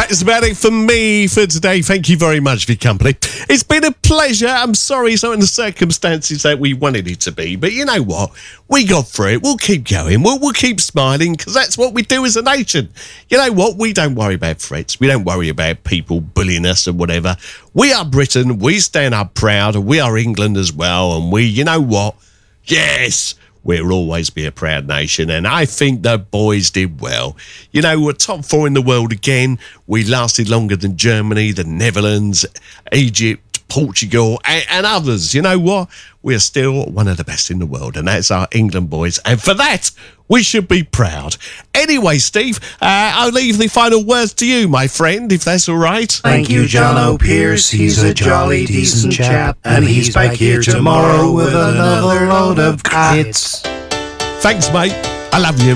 That's about it for me for today. Thank you very much for your company. It's been a pleasure. I'm sorry it's not in the circumstances that we wanted it to be, but you know what? We got through it. We'll keep going. We'll keep smiling because that's what we do as a nation. You know what? We don't worry about threats. We don't worry about people bullying us and whatever. We are Britain. We stand up proud. We are England as well. And we, you know what? Yes, we'll always be a proud nation, and I think the boys did well. You know, we're top 4 in the world again. We lasted longer than Germany, the Netherlands, Egypt, Portugal, and others. You know what? We're still one of the best in the world, and that's our England boys, and for that, we should be proud. Anyway, Steve, I'll leave the final words to you, my friend, if that's all right. Thank you, John O'Pierce. He's a jolly decent chap, and he's back here tomorrow with another load of hits. Thanks, mate. I love you.